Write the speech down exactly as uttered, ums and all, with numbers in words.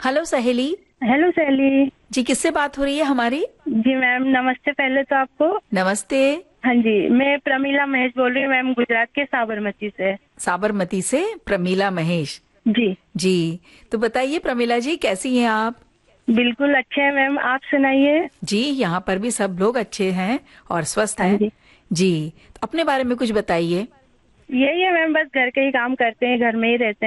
Hello सहेली। Hello सहेली। जी, किससे बात हो रही है हमारी? जी मैम, नमस्ते पहले तो आपको। नमस्ते। हाँ जी, मैं प्रमीला महेश बोल रही हूँ मैम, गुजरात के साबरमती से। साबरमती से प्रमीला महेश। जी। जी, तो बताइए प्रमीला जी, कैसी हैं आप? बिल्कुल अच्छे हैं मैम, आप सुनाइए। जी, यहाँ पर भी सब लोग अच्छे हैं और स्वस्थ हाँ हैं। जी। जी, तो अपने बारे में कुछ बताइए। यही है मैम, बस घर के ही काम करते हैं, घर में ही रहते हैं।